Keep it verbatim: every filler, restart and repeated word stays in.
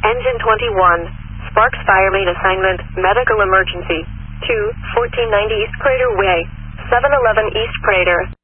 Engine twenty-one. Sparks Fire Main Assignment, Medical Emergency. two, fourteen ninety East Prater Way. seven eleven East Prater.